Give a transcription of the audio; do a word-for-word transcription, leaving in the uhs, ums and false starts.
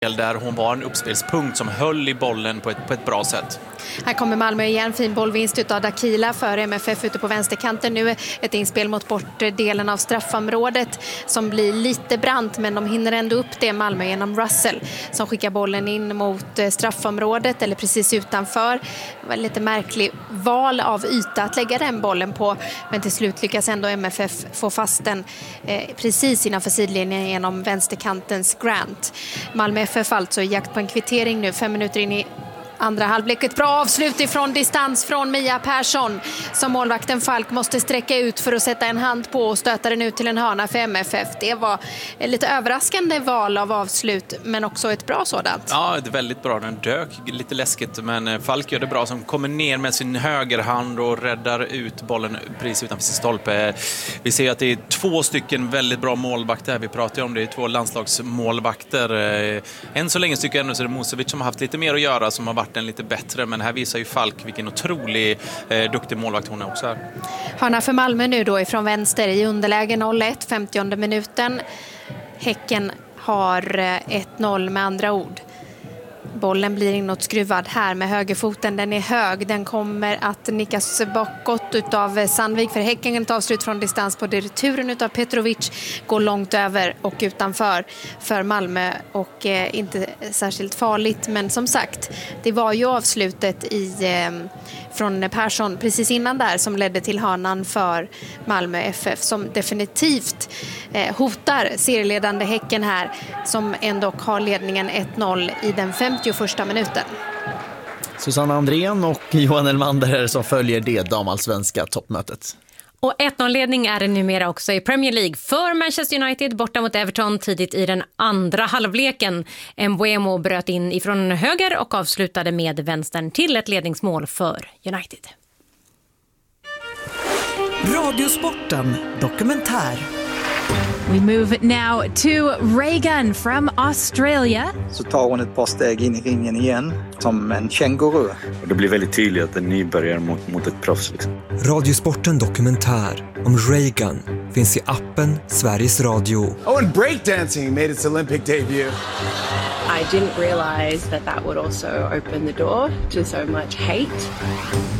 där hon var en uppspelspunkt som höll i bollen på ett, på ett bra sätt. Här kommer Malmö igen, fin bollvinst av Dakila för M F F ute på vänsterkanten. Nu ett inspel mot bortdelen av straffområdet som blir lite brant, men de hinner ändå upp det, Malmö, genom Russell som skickar bollen in mot straffområdet eller precis utanför. Det var lite märklig val av yta att lägga den bollen på, men till slut lyckas ändå M F F få fast den eh, precis innanför sidlinjen genom vänsterkantens Grant. Malmö F F alltså i jakt på en kvittering nu, fem minuter in i andra halvlek. Ett bra avslut ifrån distans från Mia Persson som målvakten Falk måste sträcka ut för att sätta en hand på och stöta den ut till en hörna för M F F. Det var ett lite överraskande val av avslut, men också ett bra sådant. Ja, det är väldigt bra. Den dök lite läskigt, men Falk gör det bra som kommer ner med sin högerhand och räddar ut bollen precis utanför sin stolpe. Vi ser att det är två stycken väldigt bra målvakter. Vi pratar om det, är två landslagsmålvakter. Än så länge tycker jag ändå så är det Musovic som har haft lite mer att göra, som har varit den lite bättre, men här visar ju Falk vilken otrolig eh, duktig målvakt hon är också här. Hörna för Malmö nu då ifrån vänster i underläge noll ett, femtionde minuten. Häcken har ett noll med andra ord. Bollen blir inåt skruvad här med högerfoten. Den är hög. Den kommer att nickas bakåt utav Sandvik för Häcken. Ett avslut från distans på returen utav Petrovic. Går långt över och utanför för Malmö. Och eh, inte särskilt farligt. Men som sagt, det var ju avslutet i, eh, från Persson precis innan där som ledde till hörnan för Malmö F F. Som definitivt eh, hotar serieledande Häcken här. Som ändå har ledningen ett noll i den femtioförsta minuten. Susanna Andrén och Johan Elmander som följer det damallsvenska toppmötet. Och ett noll-ledning är det numera också i Premier League för Manchester United borta mot Everton tidigt i den andra halvleken. Mbeumo bröt in ifrån höger och avslutade med vänstern till ett ledningsmål för United. Radiosporten dokumentär. We move now to Reagan from Australia. Så tar hon ett par steg in i ringen igen som en känguru. Och det blir väldigt tydligt att en nybörjare mot, mot ett proffs. Liksom. Radiosporten dokumentär om Reagan finns i appen Sveriges Radio. Oh, and breakdancing made its Olympic debut. I didn't realize that that would also open the door to so much hate.